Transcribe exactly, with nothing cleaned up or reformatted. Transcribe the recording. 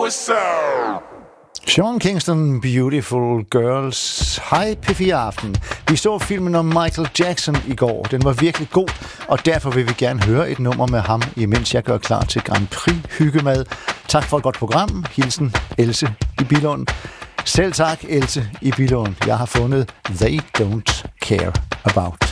Sean Kingston, Beautiful Girls. Hej P fire Aften. Vi så filmen om Michael Jackson i går. Den var virkelig god, og derfor vil vi gerne høre et nummer med ham, imens jeg gør klar til Grand Prix hyggemad. Tak for et godt program. Hilsen Else i Billund. Selv tak, Else i Billund. Jeg har fundet They Don't Care About.